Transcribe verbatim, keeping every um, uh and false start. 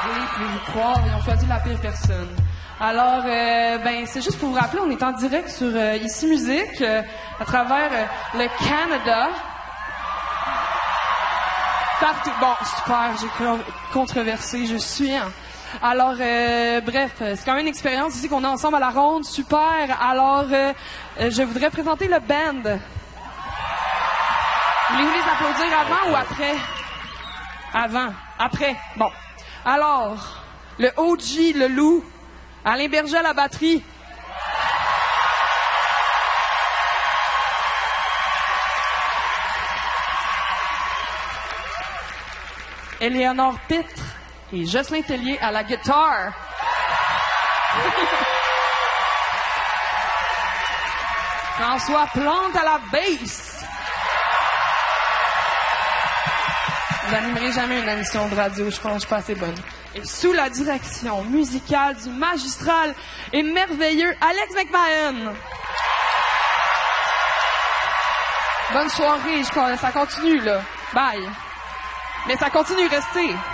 arriver, pouvez-vous croire, ils ont choisi la pire personne. Alors, euh, ben, c'est juste pour vous rappeler, on est en direct sur euh, Ici Musique, euh, à travers euh, le Canada. Partout. Bon, super, j'ai controversé, je suis. Hein. Alors, euh, bref, c'est quand même une expérience ici qu'on est ensemble à la ronde, super. Alors, euh, je voudrais présenter le band. Voulez-vous les applaudir avant ou après? Avant. Après. Bon. Alors, le O G, le loup, Alain Berger à la batterie. Éléonore Pitre et Jocelyn Tellier à la guitare. François Plante à la basse. Je n'animerai jamais une émission de radio, je pense que je suis pas assez bonne. Et sous la direction musicale du magistral et merveilleux Alex McMahon. Bonne soirée, je, ça continue là. Bye. Mais ça continue, restez.